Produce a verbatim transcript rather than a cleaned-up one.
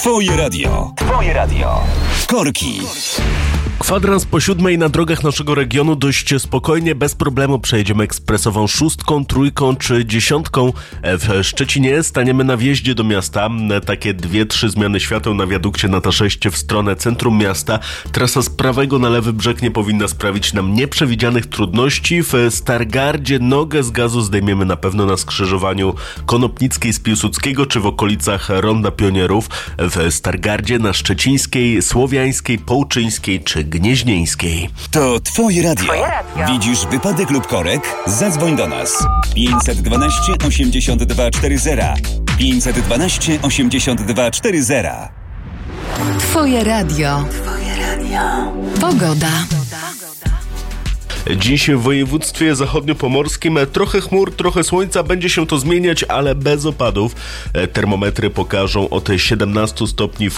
Twoje radio. Twoje radio. Korki. Kwadrans po siódmej na drogach naszego regionu dość spokojnie, bez problemu przejedziemy ekspresową szóstką, trójką czy dziesiątką. W Szczecinie staniemy na wjeździe do miasta. Takie dwie, trzy zmiany świateł na wiadukcie na T sześć w stronę centrum miasta. Trasa z prawego na lewy brzeg nie powinna sprawić nam nieprzewidzianych trudności. W Stargardzie nogę z gazu zdejmiemy na pewno na skrzyżowaniu Konopnickiej z Piłsudskiego czy w okolicach Ronda Pionierów. W Stargardzie na Szczecińskiej, Słowiańskiej, Połczyńskiej czy Gnieźnieńskiej. To Twoje radio. Twoje radio. Widzisz wypadek lub korek? Zadzwoń do nas. pięćset dwanaście osiemdziesiąt dwa czterdzieści. pięćset dwanaście osiemdziesiąt dwa czterdzieści. Twoje radio. Twoje radio. Pogoda. Dziś w województwie zachodniopomorskim trochę chmur, trochę słońca, będzie się to zmieniać, ale bez opadów. Termometry pokażą od siedemnastu stopni w